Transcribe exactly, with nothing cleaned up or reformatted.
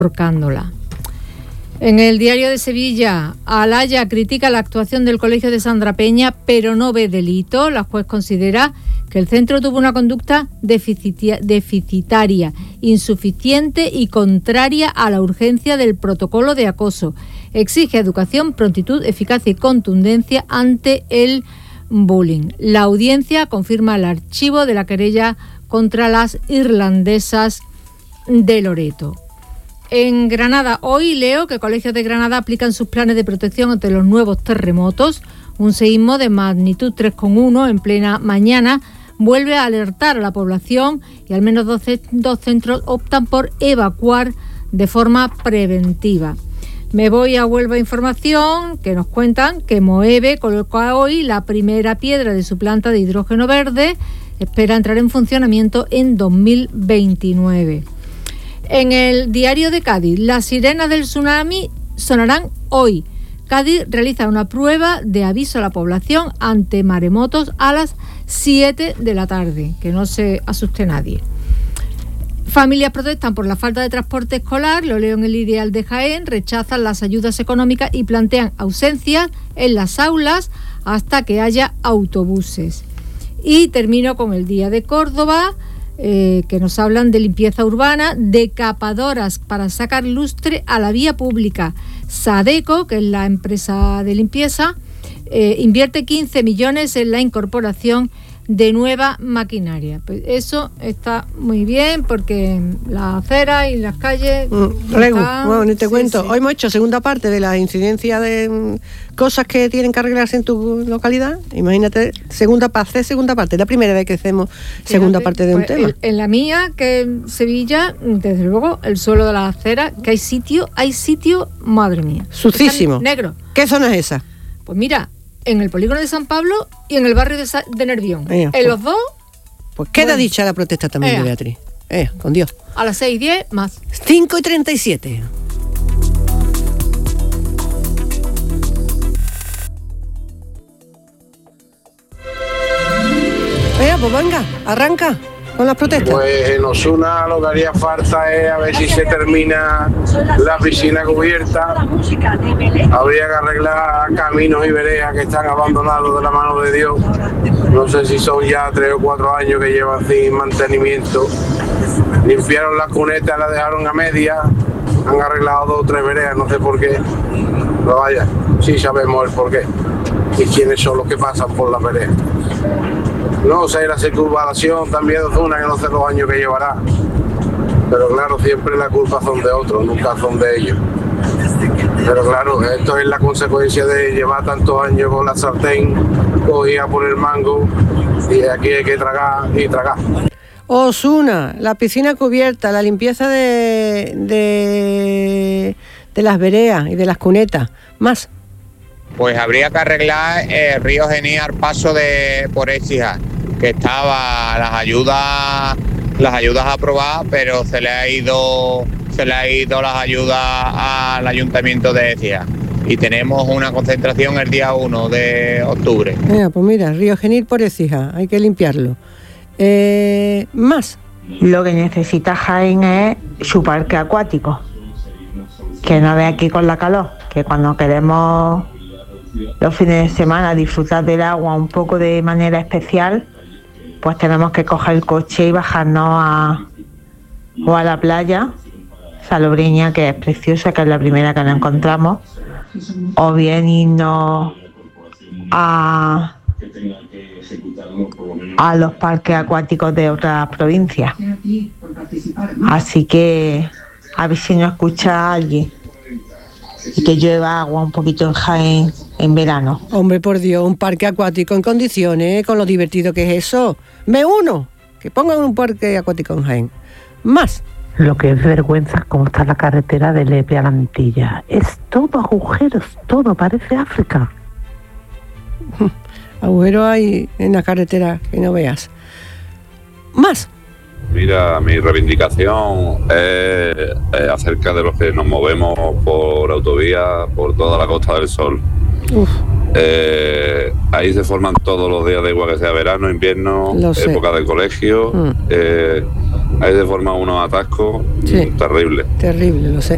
ahorcándola. En el Diario de Sevilla, Alaya critica la actuación del Colegio de Sandra Peña, pero no ve delito. La juez considera que el centro tuvo una conducta deficitaria, insuficiente y contraria a la urgencia del protocolo de acoso. Exige educación, prontitud, eficacia y contundencia ante el bullying. La audiencia confirma el archivo de la querella contra las irlandesas de Loreto. En Granada, hoy leo que colegios de Granada aplican sus planes de protección ante los nuevos terremotos. Un seísmo de magnitud tres coma uno en plena mañana vuelve a alertar a la población y al menos dos, dos centros optan por evacuar de forma preventiva. Me voy a Huelva Información, que nos cuentan que Moeve coloca hoy la primera piedra de su planta de hidrógeno verde. Espera entrar en funcionamiento en dos mil veintinueve. En el Diario de Cádiz, las sirenas del tsunami sonarán hoy. Cádiz realiza una prueba de aviso a la población ante maremotos a las siete de la tarde. Que no se asuste nadie. Familias protestan por la falta de transporte escolar, lo leo en el Ideal de Jaén, rechazan las ayudas económicas y plantean ausencias en las aulas hasta que haya autobuses. Y termino con el Día de Córdoba, eh, que nos hablan de limpieza urbana, decapadoras para sacar lustre a la vía pública. Sadeco, que es la empresa de limpieza, eh, invierte quince millones en la incorporación de nueva maquinaria. Pues eso está muy bien porque las aceras y las calles mm, Regu, están... bueno, ni te sí, cuento. Sí. Hoy hemos hecho segunda parte de la incidencia de mm, cosas que tienen que arreglarse en tu localidad. Imagínate, segunda parte, segunda parte. Es la primera vez que hacemos segunda Fíjate, parte de pues un tema. En, en la mía, que en Sevilla, desde luego, el suelo de las aceras, que hay sitio, hay sitio, madre mía. Sucísimo. Negro. ¿Qué zona es esa? Pues mira, en el polígono de San Pablo y en el barrio de, Sa- de Nervión. Ea, en pues, los dos... Pues queda bueno. dicha la protesta también Ea. de Beatriz. Eh, con Dios. A las seis y diez más. cinco y treinta y siete. Venga, pues venga, arranca con las protestas. Pues en Osuna lo que haría falta es a ver si se termina la piscina cubierta. Habría que arreglar caminos y veredas que están abandonados de la mano de Dios. No sé si son ya tres o cuatro años que llevan sin mantenimiento. Limpiaron las cunetas, las dejaron a media. Han arreglado dos o tres veredas, no sé por qué. Pero vaya, sí sabemos el por qué. Y quiénes son los que pasan por las veredas. No sé, la circunvalación también de Osuna, que no sé los años que llevará. Pero claro, siempre la culpa son de otros, nunca son de ellos. Pero claro, esto es la consecuencia de llevar tantos años con la sartén cogida por el mango y aquí hay que tragar y tragar. Osuna, la piscina cubierta, la limpieza de, de, de las veredas y de las cunetas. Más. Pues habría que arreglar el río Genil al paso de por Écija, que estaba las ayudas las ayudas aprobadas, pero se le ha ido se le ha ido las ayudas al ayuntamiento de Écija y tenemos una concentración el día uno de octubre. Mira, pues mira, río Genil por Écija, hay que limpiarlo. Eh, más. Lo que necesita Jaén es su parque acuático, que no ve aquí con la calor, que cuando queremos los fines de semana disfrutar del agua un poco de manera especial, pues tenemos que coger el coche y bajarnos a o a la playa Salobreña, que es preciosa, que es la primera que nos encontramos, o bien irnos a a los parques acuáticos de otras provincias. Así que a ver si nos escucha alguien y que llueva agua un poquito en Jaén en verano. Hombre, por Dios, un parque acuático en condiciones, con lo divertido que es eso. Me uno, que pongan un parque acuático en Jaén. Más. Lo que es vergüenza es cómo está la carretera de Lepe a la Antilla. Es todo agujeros, todo, parece África. Agujeros hay en la carretera que no veas. Más. Mira, mi reivindicación es, es acerca de los que nos movemos por autovía por toda la Costa del Sol. Uf. Eh, ahí se forman todos los días, da igual que sea verano, invierno, época de colegio. Mm. Eh, ahí se forman unos atascos sí. terribles. Terrible, lo sé.